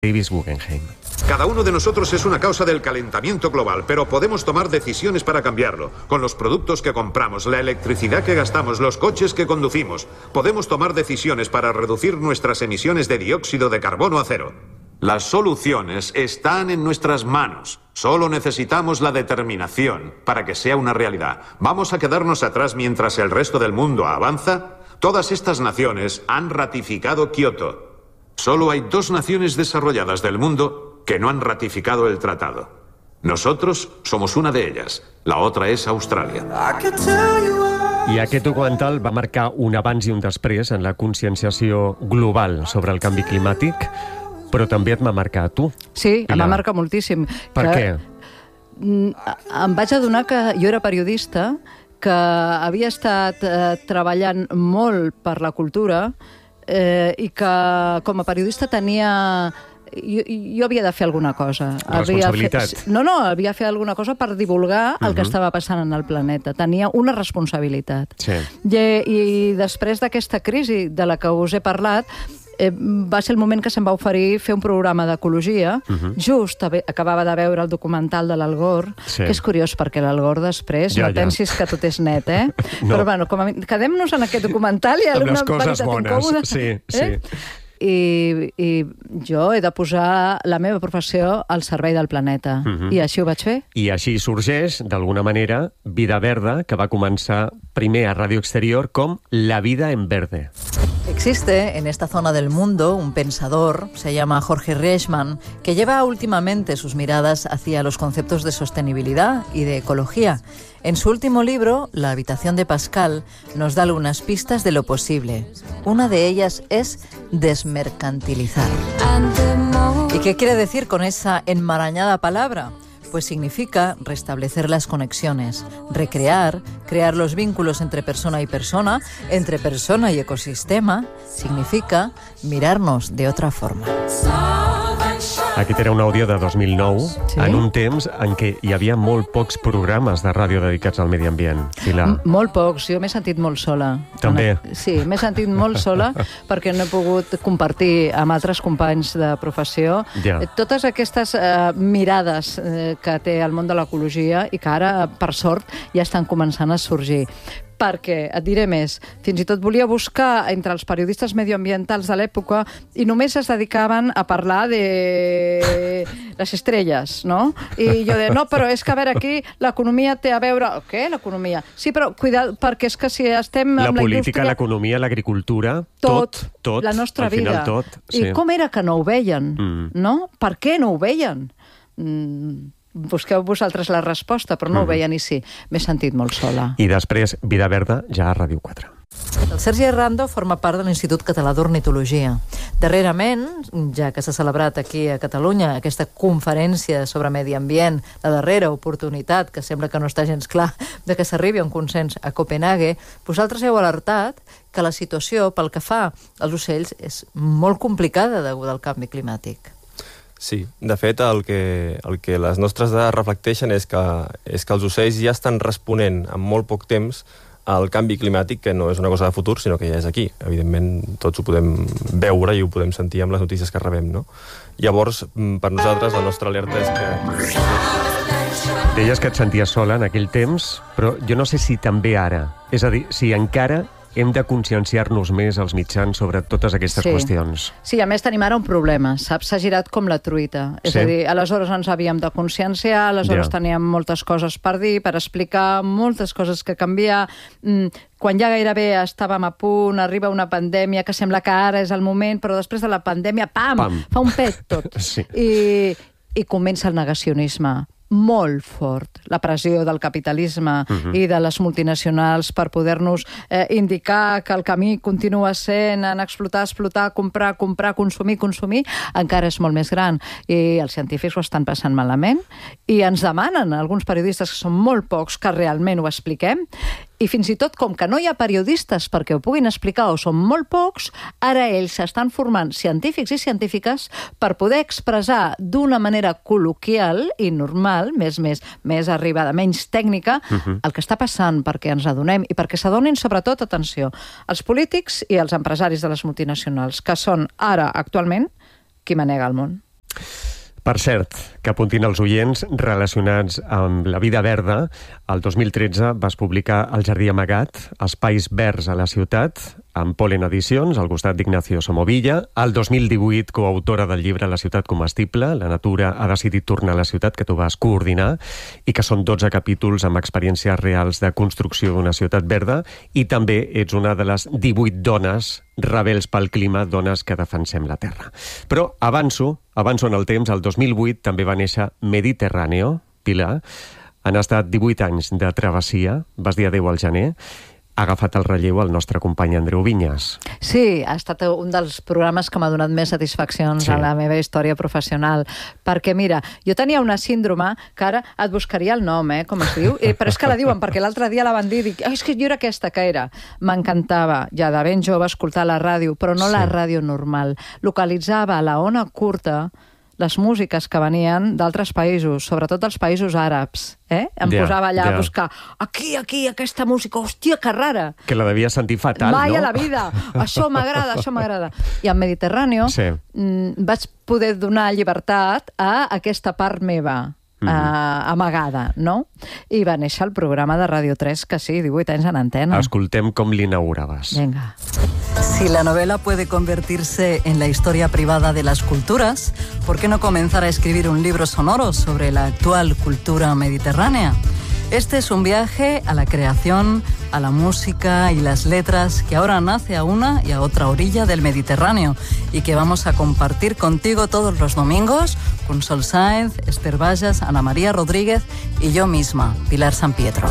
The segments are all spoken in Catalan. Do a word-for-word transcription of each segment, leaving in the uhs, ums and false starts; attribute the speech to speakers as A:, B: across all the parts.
A: Davis Guggenheim.
B: Cada uno de nosotros es una causa del calentamiento global, pero podemos tomar decisiones para cambiarlo. Con los productos que compramos, la electricidad que gastamos, los coches que conducimos, podemos tomar decisiones para reducir nuestras emisiones de dióxido de carbono a cero. Las soluciones están en nuestras manos. Solo necesitamos la determinación para que sea una realidad. ¿Vamos a quedarnos atrás mientras el resto del mundo avanza? Todas estas naciones han ratificado Kioto. Solo hay dos naciones desarrolladas del mundo que no han ratificado el tratado. Nosotros somos una de ellas. La otra es Austràlia.
A: I aquest documental va marcar un abans i un després en la conscienciació global sobre el canvi climàtic, però també et va marcar a tu.
C: Sí, em va marcar moltíssim.
A: Per
C: que,
A: què?
C: Em vaig adonar que jo era periodista, que havia estat eh, treballant molt per la cultura eh, i que com a periodista tenia... Jo, jo havia de fer alguna cosa.
A: Responsabilitat.
C: Havia fe... No, no, havia de fer alguna cosa per divulgar el uh-huh. que estava passant en el planeta. Tenia una responsabilitat.
A: Sí.
C: I, i després d'aquesta crisi de la que us he parlat, eh, va ser el moment que se'm va oferir fer un programa d'ecologia. Uh-huh. Just acabava de veure el documental de l'Al Gore,
A: sí.
C: que és curiós perquè l'Al Gore després,
A: ja,
C: no pensis
A: ja.
C: que tot és net, eh? No. Però bueno, com a... quedem-nos en aquest documental i alguna veritat incòmoda.
A: Sí, sí.
C: Eh? I, i jo he de posar la meva professió al servei del planeta. Uh-huh. I així ho vaig fer.
A: I així sorgeix, d'alguna manera, Vida Verda, que va començar primer a Ràdio Exterior com La vida en verde.
D: Existe en esta zona del mundo un pensador, se llama Jorge Reichmann, que lleva últimamente sus miradas hacia los conceptos de sostenibilidad y de ecología. En su último libro, La habitación de Pascal, nos da algunas pistas de lo posible. Una de ellas es desmercantilizar. ¿Y qué quiere decir con esa enmarañada palabra? Pues significa restablecer las conexiones, recrear, crear los vínculos entre persona y persona, entre persona y ecosistema, significa mirarnos de otra forma.
A: Aquest era un àudio de dos mil nou,
C: sí?
A: En un temps en què hi havia molt pocs programes de ràdio dedicats al medi ambient. Pilar.
C: M molt pocs, jo m'he sentit molt sola.
A: També.
C: Sí, m'he sentit molt sola perquè no he pogut compartir amb altres companys de professió
A: ja.
C: totes aquestes eh, mirades eh, que té el món de l'ecologia i que ara, per sort, ja estan començant a sorgir. Perquè, et diré més, fins i tot volia buscar entre els periodistes medioambientals de l'època i només es dedicaven a parlar de les estrelles, no? I jo deia, no, però és que a veure aquí l'economia té a veure... Què, l'economia? Sí, però cuidado, perquè és que si estem
A: la
C: amb la
A: política,
C: indústria...
A: l'economia, l'agricultura,
C: tot,
A: tot, tot,
C: la nostra
A: al final
C: vida.
A: tot. Sí.
C: I com era que no ho veien, mm. no? Per què no ho veien? Mm... Busqueu vosaltres la resposta, però no mm. ho veien i sí, m'he sentit molt sola.
A: I després, Vida Verda, ja a Ràdio quatre.
D: El Sergi Errando forma part de l'Institut Català d'Ornitologia. Darrerament, ja que s'ha celebrat aquí a Catalunya aquesta conferència sobre medi ambient, la darrera oportunitat, que sembla que no està gens clar, de que s'arribi a un consens a Copenhague, vosaltres heu alertat que la situació, pel que fa als ocells, és molt complicada degut al canvi climàtic.
E: Sí, de fet, el que, el que les nostres dades reflecteixen és que, és que els ocells ja estan responent en molt poc temps al canvi climàtic, que no és una cosa de futur, sinó que ja és aquí. Evidentment, tots ho podem veure i ho podem sentir amb les notícies que rebem, no? Llavors, per nosaltres, la nostra alerta és que...
A: Deies que et senties sola en aquell temps, però jo no sé si també ara. És a dir, si encara hem de conscienciar-nos més als mitjans sobre totes aquestes
C: sí.
A: qüestions.
C: Sí, a més tenim ara un problema, saps? S'ha girat com la truita. És
A: sí.
C: a dir, aleshores ens havíem de conscienciar, aleshores
A: ja.
C: teníem moltes coses per dir, per explicar, moltes coses que canviar. Mm, quan ja gairebé estàvem a punt, arriba una pandèmia, que sembla que ara és el moment, però després de la pandèmia, pam,
A: pam.
C: fa un pet tot.
A: sí.
C: I, I comença el negacionisme. Molt fort, la pressió del capitalisme uh-huh. i de les multinacionals per poder-nos eh, indicar que el camí continua sent en explotar, explotar, comprar, comprar, consumir, consumir, encara és molt més gran. I els científics ho estan passant malament i ens demanen, alguns periodistes, que són molt pocs, que realment ho expliquem. I fins i tot, com que no hi ha periodistes perquè ho puguin explicar o són molt pocs, ara ells s'estan formant científics i científiques per poder expressar d'una manera col·loquial i normal, més, més, més arribada, menys tècnica, uh-huh. el que està passant, perquè ens adonem i perquè s'adonin sobretot, atenció, els polítics i els empresaris de les multinacionals, que són ara, actualment, qui manega el món.
A: Per cert, que apuntin els oients relacionats amb la vida verda, el dos mil tretze vas publicar El jardí amagat, Espais verds a la ciutat, amb Polen Edicions, al costat d'Ignacio Somovilla. El dos mil divuit, coautora del llibre La ciutat comestible, La natura ha decidit tornar a la ciutat, que tu vas coordinar, i que són dotze capítols amb experiències reals de construcció d'una ciutat verda, i també ets una de les divuit dones rebels pel clima, dones que defensem la terra. Però avanço, avanço en el temps, el dos mil vuit també va néixer Mediterráneo, Pilar. Han estat divuit anys de travessia, vas dir adéu al gener, ha agafat el relleu el nostre company Andreu Vinyes.
C: Sí, ha estat un dels programes que m'ha donat més satisfaccions sí. a la meva història professional, perquè mira, jo tenia una síndrome que ara et buscaria el nom, eh, com es diu, eh, però és que la diuen, perquè l'altre dia la van dir, dic, és que jo era aquesta que era. M'encantava, ja de ben jove, escoltar la ràdio, però no sí. la ràdio normal. Localitzava a la ona curta les músiques que venien d'altres països, sobretot dels països àrabs. Eh? Em yeah, posava allà yeah. a buscar aquí, aquí, aquesta música, hòstia, que rara.
A: Que la devia sentir fatal,
C: Mai
A: no?
C: Mai a la vida. Això m'agrada, això m'agrada. I en Mediterráneo sí. vaig poder donar llibertat a aquesta part meva. Uh, amagada, no? I va néixer el programa de Ràdio tres, que sí, divuit anys en antena.
A: Escoltem com l'inauguraves.
C: Venga.
D: Si la novela puede convertirse en la historia privada de las culturas, ¿por qué no comenzar a escribir un libro sonoro sobre la actual cultura mediterránea? Este es un viaje a la creación, a la música y las letras que ahora nace a una y a otra orilla del Mediterráneo y que vamos a compartir contigo todos los domingos con Sol Sáenz, Esther Vallas, Ana María Rodríguez y yo misma, Pilar San Pietro.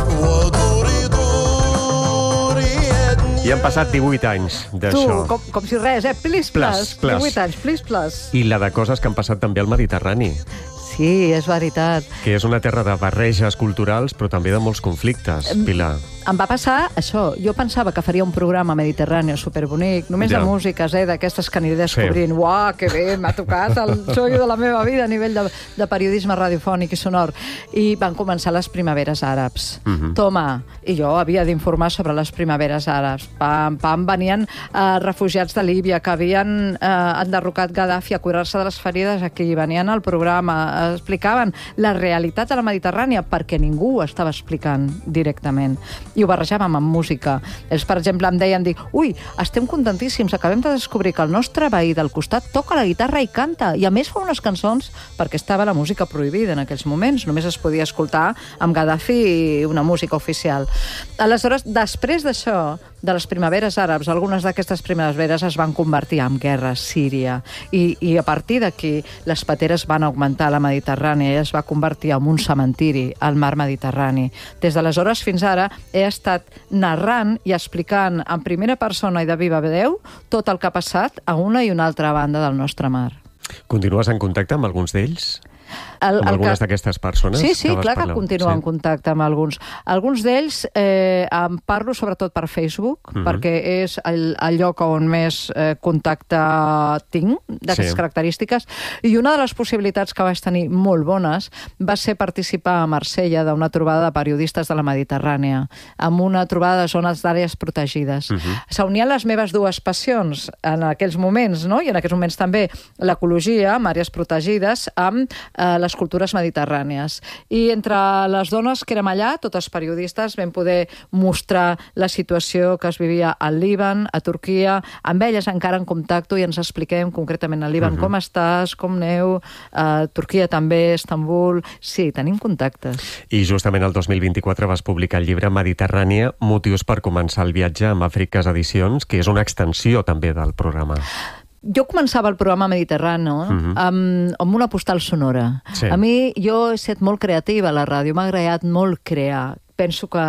A: I han passat divuit anys d'això.
C: Tu, com, com si res, eh? Plis, plas. divuit anys, plis, plas.
A: I la de coses que han passat també al Mediterrani.
C: Sí, és veritat.
A: Que és una terra de barreges culturals, però també de molts conflictes, Pilar.
C: Em va passar això. Jo pensava que faria un programa mediterrani superbonic, només ja. de músiques, eh, d'aquestes que aniré descobrint. Sí. Uau, que bé, m'ha tocat el xollo de la meva vida a nivell de, de periodisme radiofònic i sonor. I van començar les primaveres àrabs. Uh -huh. Toma, i jo havia d'informar sobre les primaveres àrabs. Pam, pam, venien eh, refugiats de Líbia que havien eh, enderrocat Gaddafi a curar-se de les ferides aquí. Venien al programa, explicaven la realitat de la Mediterrània perquè ningú ho estava explicant directament. I ho barrejàvem amb música. Ells, per exemple, em deien, dic, ui, estem contentíssims, acabem de descobrir que el nostre veí del costat toca la guitarra i canta, i a més fa unes cançons perquè estava la música prohibida en aquells moments, només es podia escoltar amb Gaddafi una música oficial. Aleshores, després d'això, de les primaveres àrabs, algunes d'aquestes primaveres es van convertir en guerra a Síria, i, i a partir d'aquí les pateres van augmentar a la Mediterrània i es va convertir en un cementiri al mar Mediterrani. Des d'aleshores fins ara he estat narrant i explicant en primera persona i de viva veu tot el que ha passat a una i una altra banda del nostre mar.
A: Continues en contacte amb alguns d'ells?
C: El,
A: amb
C: el
A: algunes
C: que...
A: d'aquestes persones?
C: Sí, sí,
A: que
C: clar
A: parlar.
C: que continuo sí. en contacte amb alguns. Alguns d'ells eh, em parlo sobretot per Facebook, uh-huh. perquè és el, el lloc on més eh, contacte tinc d'aquestes sí. característiques, i una de les possibilitats que vaig tenir molt bones va ser participar a Marsella d'una trobada de periodistes de la Mediterrània, amb una trobada de zones d'àrees protegides. Uh-huh. S'unien les meves dues passions en aquells moments, no? I en aquests moments també l'ecologia, amb àrees protegides, amb eh, les cultures mediterrànies. I entre les dones que érem allà, totes periodistes, vam poder mostrar la situació que es vivia al Líban, a Turquia, amb elles encara en contacte i ens expliquem concretament al Líban uh-huh. com estàs, com neu, a Turquia també, Estambul... Sí, tenim contactes.
A: I justament el dos mil vint-i-quatre vas publicar el llibre Mediterrània, motius per començar el viatge amb Àfriques Edicions, que és una extensió també del programa.
C: Jo començava el programa Mediterrani uh-huh. amb, amb una postal sonora. Sí. A mi, jo he estat molt creativa a la ràdio, m'ha agradat molt crear. Penso que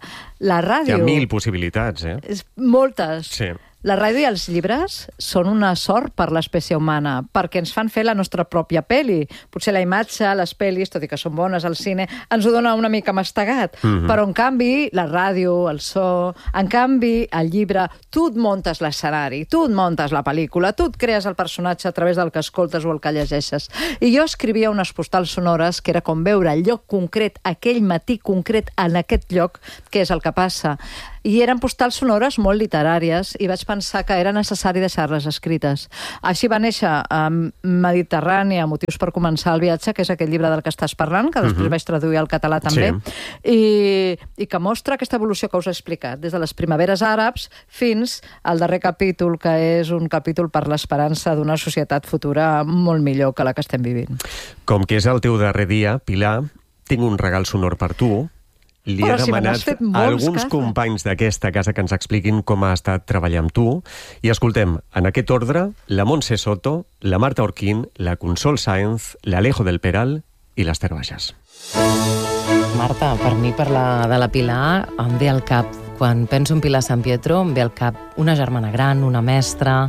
C: la ràdio...
A: Hi ha mil possibilitats, eh?
C: Moltes.
A: Sí.
C: La ràdio i els llibres són una sort per l'espècie humana, perquè ens fan fer la nostra pròpia pel·li. Potser la imatge, les pel·lis, tot i que són bones al cine, ens ho dona una mica mastegat. Mm-hmm. Però, en canvi, la ràdio, el so... En canvi, el llibre, tu et muntes l'escenari, tu et muntes la pel·lícula, tu et crees el personatge a través del que escoltes o el que llegeixes. I jo escrivia unes postals sonores que era com veure el lloc concret, aquell matí concret, en aquest lloc, què és el que passa. I eren postals sonores molt literàries i vaig pensar que era necessari deixar-les escrites. Així va néixer um, Mediterrània, motius per començar el viatge, que és aquell llibre del que estàs parlant, que després uh-huh. vaig traduir al català també, sí. I, i que mostra aquesta evolució que us he explicat, des de les primaveres àrabs fins al darrer capítol, que és un capítol per l'esperança d'una societat futura molt millor que la que estem vivint.
A: Com que és el teu darrer dia, Pilar, tinc un regal sonor per tu. Li he
C: si
A: demanat a alguns casa. companys d'aquesta casa que ens expliquin com ha estat treballar amb tu. I escoltem, en aquest ordre, la Montse Soto, la Marta Orquín, la Consol Sáenz, l'Alejo del Peral i l'Ester Bages.
F: Marta, per mi parlar de la Pilar em ve al cap. Quan penso en Pilar San Pietro em ve al cap una germana gran, una mestra,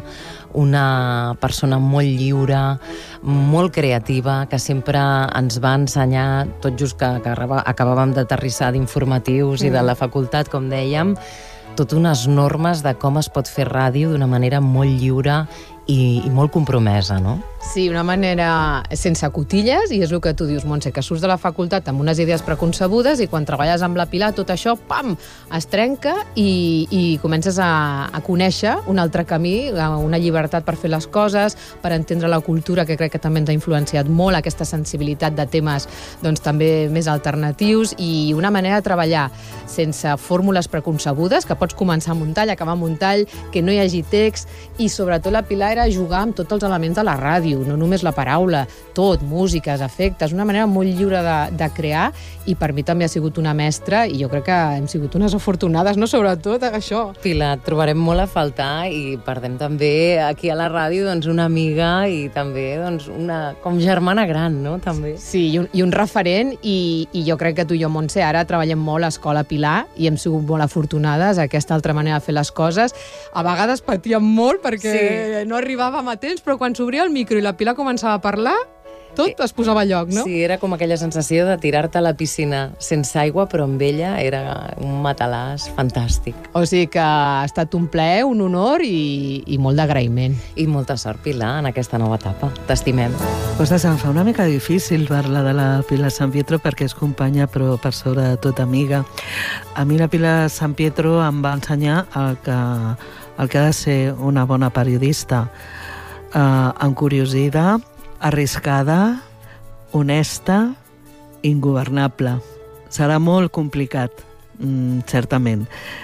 F: una persona molt lliure, molt creativa, que sempre ens va ensenyar, tot just que, que acabàvem d'aterrissar d'informatius mm. i de la facultat, com dèiem, tot unes normes de com es pot fer ràdio d'una manera molt lliure i, i molt compromesa, no?
G: Sí, una manera sense cotilles, i és el que tu dius, Montse, que surts de la facultat amb unes idees preconcebudes i quan treballes amb la Pilar tot això, pam, es trenca i, i comences a, a conèixer un altre camí, una llibertat per fer les coses, per entendre la cultura, que crec que també ens ha influenciat molt, aquesta sensibilitat de temes doncs, també més alternatius, i una manera de treballar sense fórmules preconcebudes, que pots començar amb un tall, acabar amb un tall, que no hi hagi text, i sobretot la Pilar era jugar amb tots els elements de la ràdio, no només la paraula, tot, músiques, efectes, una manera molt lliure de, de crear, i per mi també ha sigut una mestra, i jo crec que hem sigut unes afortunades, no? Sobretot això.
F: Pilar, et trobarem molt a faltar, i perdem també aquí a la ràdio doncs, una amiga i també doncs, una com germana gran, no? També.
G: Sí, i un, i un referent, i, i jo crec que tu i jo, Montse, ara treballem molt a Escola Pilar, i hem sigut molt afortunades a aquesta altra manera de fer les coses. A vegades patíem molt perquè sí. no arribàvem a temps, però quan s'obria el micro i la Pilar començava a parlar, tot es posava a lloc, no?
F: Sí, era com aquella sensació de tirar-te a la piscina sense aigua, però amb ella era un matalàs fantàstic.
G: O sigui que ha estat un plaer, un honor i, i molt d'agraïment.
F: I molta sort, Pilar, en aquesta nova etapa. T'estimem.
H: Ostres, em fa una mica difícil parlar de la Pilar San Pietro perquè és companya, però per sobre de tot amiga. A mi la Pilar San Pietro em va ensenyar el que, el que ha de ser una bona periodista. Uh, encuriosida, arriscada, honesta, ingovernable. Serà molt complicat, mm, certament,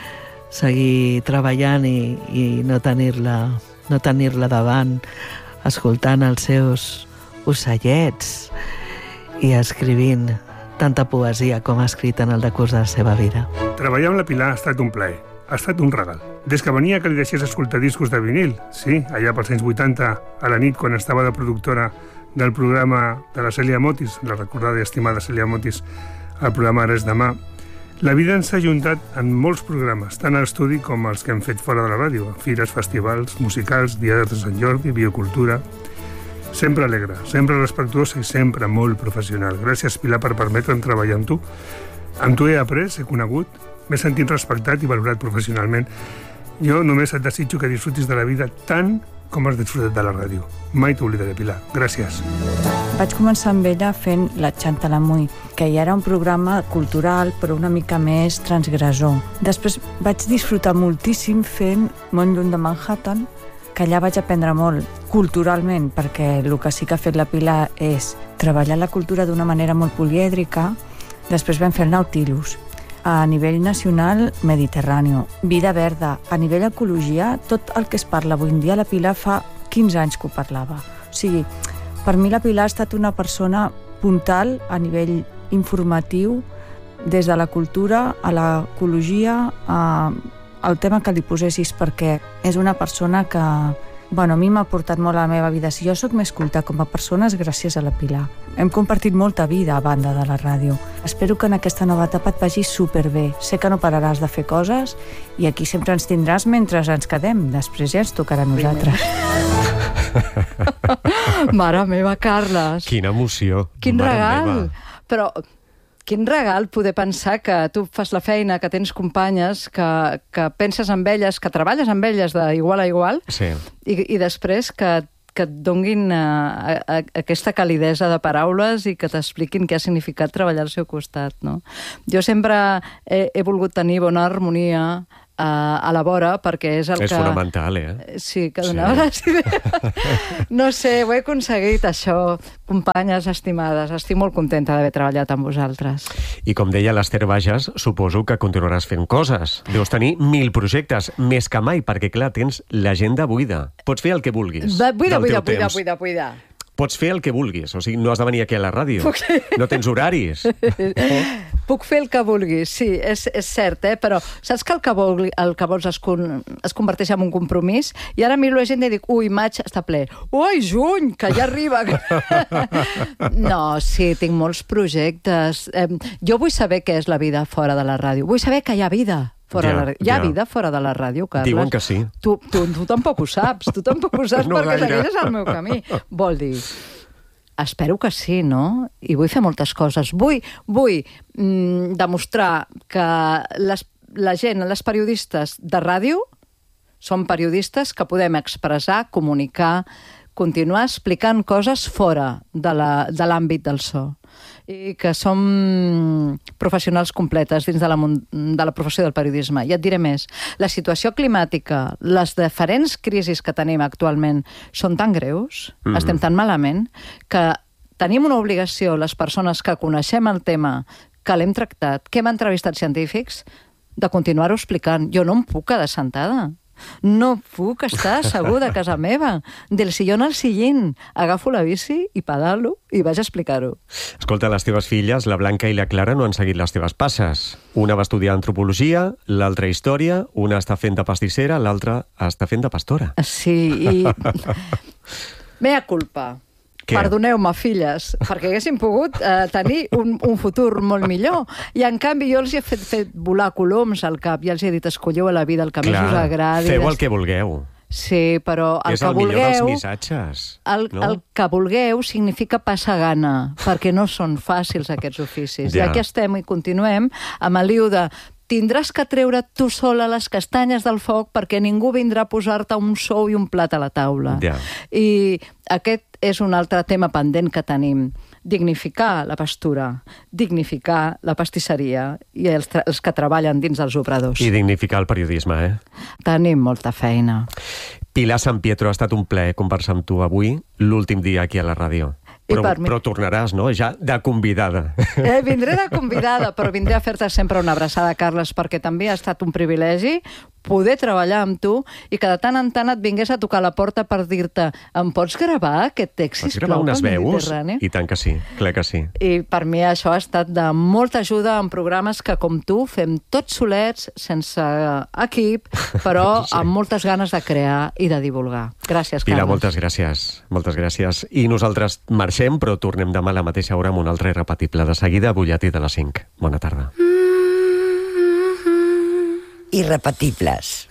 H: seguir treballant i, i no tenir-la no tenir-la davant, escoltant els seus ocellets i escrivint tanta poesia com ha escrit en el decurs de la seva vida.
I: Treballar amb la Pilar ha estat un plaer, ha estat un regal. Des que venia que li deixés escoltar discos de vinil, sí, allà pels anys vuitanta, a la nit, quan estava de productora del programa de la Cèlia Motis, la recordada i estimada Cèlia Motis, al programa Ara és demà, la vida ens ha ajuntat en molts programes, tant a l'estudi com els que hem fet fora de la ràdio, fires, festivals, musicals, diades de Sant Jordi, biocultura. Sempre alegre, sempre respectuosa i sempre molt professional. Gràcies, Pilar, per permetre'm treballar amb tu. Amb tu he après, he conegut, m'he sentit respectat i valorat professionalment. Jo només et desitjo que disfrutis de la vida tant com has disfrutat de la ràdio. Mai t'oblidaré, Pilar. Gràcies.
J: Vaig començar amb ella fent La Xantalamuy, que ja era un programa cultural, però una mica més transgressor. Després vaig disfrutar moltíssim fent Molt lluny de Manhattan, que allà vaig aprendre molt culturalment, perquè el que sí que ha fet la Pilar és treballar la cultura d'una manera molt polièdrica. Després vam fer el Nautilus. A nivell nacional, Mediterrani, Vida Verda. A nivell ecologia, tot el que es parla avui en dia, la Pilar fa quinze anys que ho parlava. O sigui, per mi la Pilar ha estat una persona puntal a nivell informatiu, des de la cultura a l'ecologia, al tema que li posessis, perquè és una persona que, bueno, a mi m'ha portat molt a la meva vida. Si jo sóc més culta com a persona és gràcies a la Pilar. Hem compartit molta vida a banda de la ràdio. Espero que en aquesta nova etapa et vagi superbé. Sé que no pararàs de fer coses i aquí sempre ens tindràs mentre ens quedem. Després ja ens tocarà a nosaltres.
C: Mare meva, Carles.
A: Quina emoció.
C: Quin
A: Mare
C: regal.
A: Meva.
C: Però quin regal poder pensar que tu fas la feina, que tens companyes, que, que penses amb elles, que treballes amb elles d'igual a igual,
A: sí. i,
C: i després que que et donguin uh, a, a, aquesta calidesa de paraules i que t'expliquin què ha significat treballar al seu costat, no? Jo sempre he, he volgut tenir bona harmonia a, a la vora, perquè és el
A: és
C: que...
A: És fonamental, eh?
C: Sí, que donava sí. les idees. No sé, ho he aconseguit, això. Companyes estimades, estic molt contenta d'haver treballat amb vosaltres.
A: I com deia l'Ester Bages, suposo que continuaràs fent coses. Deus tenir mil projectes, més que mai, perquè, clar, tens l'agenda buida. Pots fer el que vulguis.
C: Va, buida,
A: del
C: buida,
A: teu
C: buida,
A: temps.
C: buida, buida.
A: Pots fer el que vulguis, o sigui, no has de venir aquí a la ràdio.
C: Puc...
A: No tens horaris.
C: Puc fer el que vulguis, sí, és, és cert, eh? Però saps que el que, vol, el que vols es, con, es converteix en un compromís? I ara miro la gent i dic, ui, maig està ple. Ui, juny, que ja arriba. No, sí, tinc molts projectes. Eh, jo vull saber què és la vida fora de la ràdio. Vull saber que hi ha vida. Fora
A: ja,
C: la... Hi ha
A: ja.
C: vida fora de la ràdio, Carles?
A: Diuen que sí.
C: Tu, tu, tu tampoc ho saps, tu tampoc ho saps
A: no
C: perquè
A: gaire.
C: segueixes el meu camí. Vol dir, espero que sí, no? I vull fer moltes coses. Vull, vull mm, demostrar que les, la gent, les periodistes de ràdio, són periodistes que podem expressar, comunicar, continuar explicant coses fora de l'àmbit del so. I que som professionals completes dins de la, de la professió del periodisme. I et diré més, la situació climàtica, les diferents crisis que tenim actualment són tan greus, mm-hmm. estem tan malament, que tenim una obligació, les persones que coneixem el tema, que l'hem tractat, que hem entrevistat científics, de continuar-ho explicant. Jo no em puc quedar sentada. No puc estar asseguda a casa meva, del sillón al sillín. Agafo la bici i pedalo i vaig a explicar-ho.
A: Escolta, les teves filles, la Blanca i la Clara, no han seguit les teves passes. Una va estudiar antropologia, l'altra història, una està fent de pastissera, l'altra està fent de pastora.
C: Sí, i... Mea culpa. Què? Perdoneu-me, filles, perquè haguéssim pogut eh, tenir un, un futur molt millor. I, en canvi, jo els he fet, fet volar coloms al cap i els he dit, escolleu a la vida el que Clar, més us agradi.
A: Feu el que vulgueu.
C: Sí, però el
A: és
C: que
A: el
C: vulgueu...
A: millor dels missatges.
C: El,
A: no?
C: el que vulgueu significa passar gana, perquè no són fàcils aquests oficis. Ja. I aquí estem i continuem amb el liu de tindràs que treure tu sola les castanyes del foc perquè ningú vindrà a posar-te un sou i un plat a la taula.
A: Ja.
C: I aquest és un altre tema pendent que tenim. Dignificar la pastura, dignificar la pastisseria i els, els que treballen dins dels obradors.
A: I dignificar el periodisme, eh?
C: Tenim molta feina.
A: Pilar San Pietro, ha estat un plaer conversar amb tu avui, l'últim dia aquí a la ràdio. Però, mi... però tornaràs, no?, ja de convidada.
C: Eh, vindré de convidada, però vindré a fer-te sempre una abraçada, Carles, perquè també ha estat un privilegi poder treballar amb tu i que de tant en tant et vingués a tocar la porta per dir-te em pots gravar aquest text, sisplau?
A: Pots gravar unes veus? I tant que sí, clar que sí.
C: I per mi això ha estat de molta ajuda en programes que, com tu, fem tots solets, sense equip, però sí. amb moltes ganes de crear i de divulgar. Gràcies, Carles.
A: Pilar, moltes gràcies. Moltes gràcies. I nosaltres marxem, però tornem demà a la mateixa hora amb un altre irrepetible. De seguida, butlletí de les cinc. Bona tarda.
K: Irrepetibles.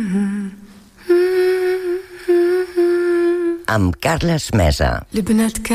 K: Amb Carles Mesa.